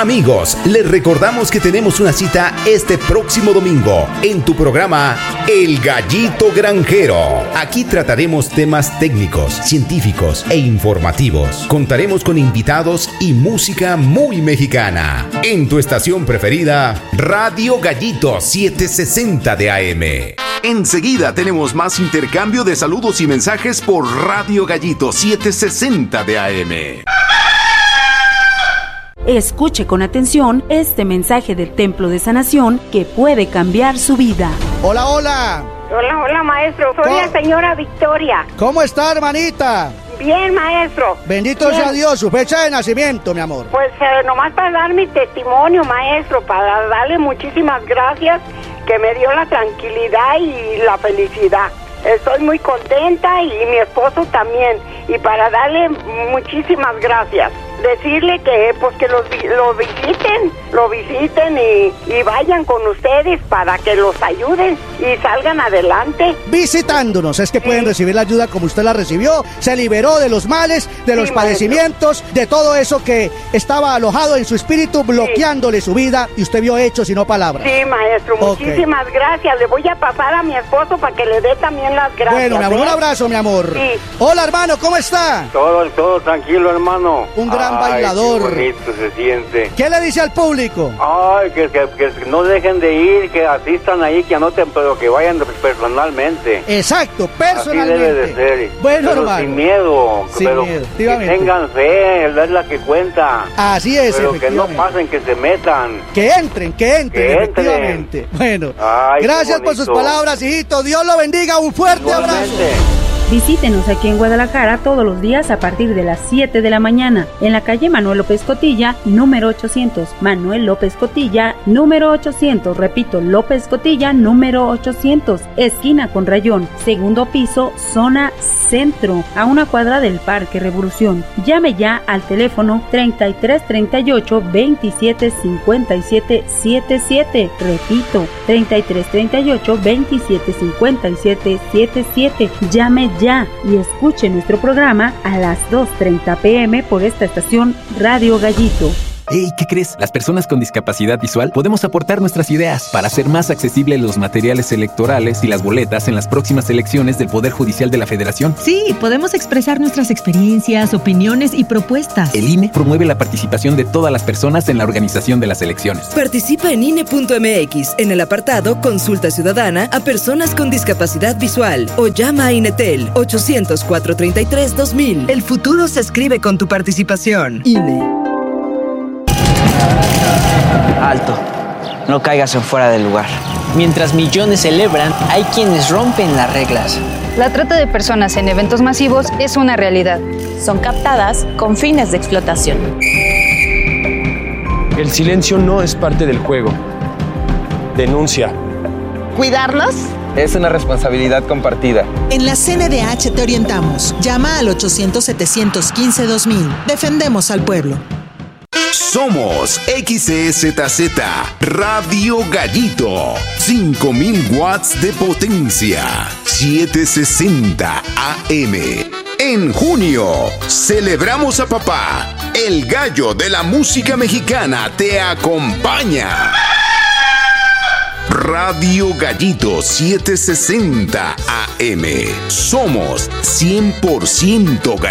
Amigos, les recordamos que tenemos una cita este próximo domingo en tu programa El Gallito Granjero. Aquí trataremos temas técnicos, científicos e informativos. Contaremos con invitados y música muy mexicana. En tu estación preferida, Radio Gallito 760 de AM. Enseguida tenemos más intercambio de saludos y mensajes por Radio Gallito 760 de AM. Escuche con atención este mensaje del Templo de Sanación que puede cambiar su vida. Hola, hola. Hola, maestro. Soy la señora Victoria. ¿Cómo está, hermanita? Bien, maestro. Bendito sea Dios. ¿Su fecha de nacimiento, mi amor? Pues nomás para dar mi testimonio, maestro, para darle muchísimas gracias que me dio la tranquilidad y la felicidad. Estoy muy contenta y mi esposo también. Y para darle muchísimas gracias. Decirle que pues que lo visiten y vayan con ustedes para que los ayuden y salgan adelante. Visitándonos, es que pueden recibir la ayuda como usted la recibió. Se liberó de los males, de los padecimientos, maestro, de todo eso que estaba alojado en su espíritu, bloqueándole su vida, y usted vio hechos y no palabras. Sí, maestro, muchísimas gracias. Le voy a pasar a mi esposo para que le dé también las gracias. Bueno, mi amor, un abrazo, mi amor. Sí. Hola, hermano, ¿cómo está? Todo tranquilo, hermano. Un gran bailador. Qué bonito se siente. ¿Qué le dice al público? Ay, que no dejen de ir, que asistan ahí, que anoten, pero que vayan personalmente. Exacto, personalmente. Así debe de ser. Bueno, pero hermano. Sin miedo. Sin pero miedo, que tengan fe, es la que cuenta. Así es, pero que no pasen, que se metan. Que entren, efectivamente. Bueno, gracias por sus palabras, hijito. Dios lo bendiga. Un fuerte abrazo. Visítenos aquí en Guadalajara todos los días a partir de las 7 de la mañana, en la calle Manuel López Cotilla, número 800. Manuel López Cotilla, número 800. Repito, López Cotilla, número 800. Esquina con Rayón, segundo piso, zona centro, a una cuadra del Parque Revolución. Llame ya al teléfono 3338 27 57 77. Repito, 3338 27 57 77. Llame ya y escuche nuestro programa a las 2:30 p.m. por esta estación Radio Gallito. Hey, ¿qué crees? Las personas con discapacidad visual podemos aportar nuestras ideas para hacer más accesibles los materiales electorales y las boletas en las próximas elecciones del Poder Judicial de la Federación. Sí, podemos expresar nuestras experiencias, opiniones y propuestas. El INE promueve la participación de todas las personas en la organización de las elecciones. Participa en INE.mx en el apartado Consulta Ciudadana a personas con discapacidad visual o llama a INETEL 800-433-2000. El futuro se escribe con tu participación. INE. Alto, no caigas en fuera del lugar. Mientras millones celebran, hay quienes rompen las reglas. La trata de personas en eventos masivos es una realidad. Son captadas con fines de explotación. El silencio no es parte del juego. Denuncia. ¿Cuidarlos? Es una responsabilidad compartida. En la CNDH te orientamos. Llama al 800-715-2000. Defendemos al pueblo. Somos XEZZ Radio Gallito, 5000 watts de potencia, 760 AM. En junio, celebramos a papá. El gallo de la música mexicana te acompaña. Radio Gallito 760 AM. Somos 100% gallitos.